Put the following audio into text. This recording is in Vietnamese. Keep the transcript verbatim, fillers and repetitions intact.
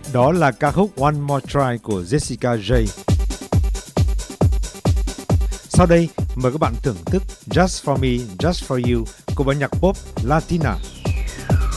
Đó là ca khúc One More Try của Jessica J. Sau đây, mời các bạn thưởng thức Just For Me, Just For You của ban nhạc pop Latina.